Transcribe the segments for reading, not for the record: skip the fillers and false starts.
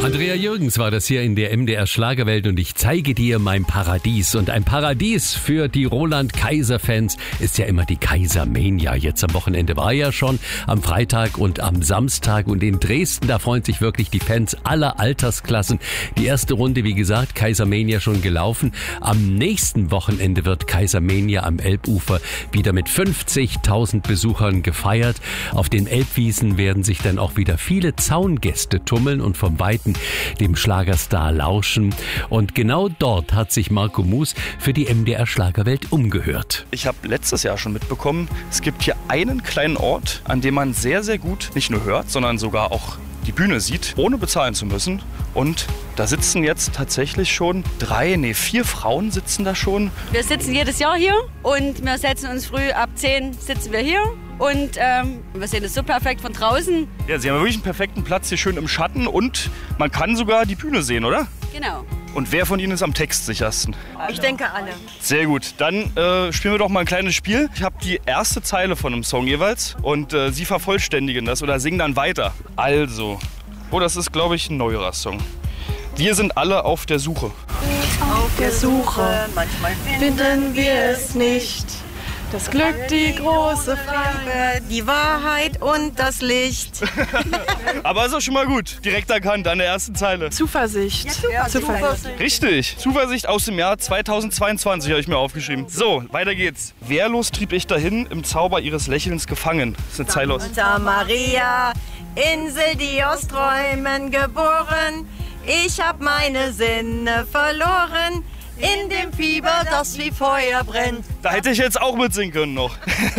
Andrea Jürgens war das hier in der MDR Schlagerwelt und ich zeige dir mein Paradies. Und ein Paradies für die Roland-Kaiser-Fans ist ja immer die Kaisermania. Jetzt am Wochenende war ja schon, am Freitag und am Samstag. Und in Dresden, da freuen sich wirklich die Fans aller Altersklassen. Die erste Runde, wie gesagt, Kaisermania schon gelaufen. Am nächsten Wochenende wird Kaisermania am Elbufer wieder mit 50.000 Besuchern gefeiert. Auf den Elbwiesen werden sich dann auch wieder viele Zaungäste tummeln und vom Weiten dem Schlagerstar lauschen. Und genau dort hat sich Marco Moos für die MDR Schlagerwelt umgehört. Ich habe letztes Jahr schon mitbekommen, es gibt hier einen kleinen Ort, an dem man sehr, sehr gut nicht nur hört, sondern sogar auch die Bühne sieht, ohne bezahlen zu müssen. Und da sitzen jetzt tatsächlich schon 4 Frauen sitzen da schon. Wir sitzen jedes Jahr hier und wir setzen uns früh ab 10 sitzen wir hier. Und wir sehen es so perfekt von draußen. Ja, Sie haben wirklich einen perfekten Platz hier schön im Schatten und man kann sogar die Bühne sehen, oder? Genau. Und wer von Ihnen ist am textsichersten? Ich denke alle. Sehr gut, dann spielen wir doch mal ein kleines Spiel. Ich habe die erste Zeile von einem Song jeweils und Sie vervollständigen das oder singen dann weiter. Also, das ist, glaube ich, ein neuerer Song. Wir sind alle auf der Suche. Auf der Suche, manchmal finden wir es nicht. Das Glück, die große Frage, die Wahrheit und das Licht. Aber ist auch schon mal gut. Direkt erkannt an der ersten Zeile. Zuversicht. Ja, Zuversicht. Richtig. Zuversicht aus dem Jahr 2022 habe ich mir aufgeschrieben. So, weiter geht's. Wehrlos trieb ich dahin, im Zauber ihres Lächelns gefangen. Das ist eine Zeile aus. Santa Maria, Insel, die aus Träumen geboren. Ich hab meine Sinne verloren. In dem Fieber, das wie Feuer brennt. Da hätte ich jetzt auch mitsingen können noch.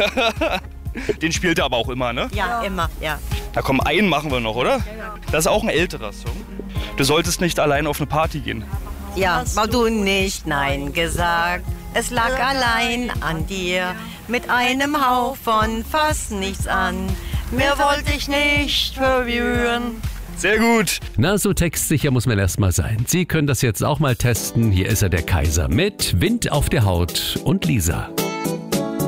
Den spielt er aber auch immer, ne? Ja, immer, ja. Da komm, einen machen wir noch, oder? Das ist auch ein älterer Song. Du solltest nicht allein auf eine Party gehen. Ja, weil du nicht Nein gesagt. Es lag allein an dir. Mit einem Hauch von fast nichts an. Mehr wollte ich nicht verwirren. Sehr gut. Na, so textsicher muss man erst mal sein. Sie können das jetzt auch mal testen. Hier ist er, der Kaiser, mit Wind auf der Haut und Lisa.